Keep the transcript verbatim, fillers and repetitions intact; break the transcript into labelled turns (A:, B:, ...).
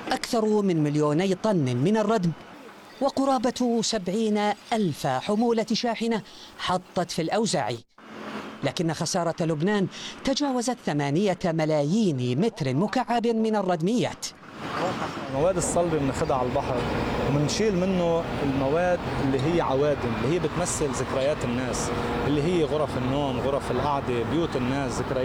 A: أكثر من مليوني طن من الردم وقرابة سبعين ألف حمولة شاحنة حطت في الأوزاعي، لكن خسارة لبنان تجاوزت ثمانية ملايين متر مكعب من الردميات.
B: المواد الصلبة بناخدها على البحر وبنشيل منه المواد اللي هي عوادم، اللي هي بتمثل ذكريات الناس، اللي هي غرف النوم، غرف القعدة، بيوت الناس، ذكريات